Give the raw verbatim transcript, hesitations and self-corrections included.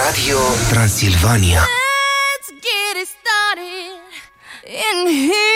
Radio Transilvania. Let's get it started in here.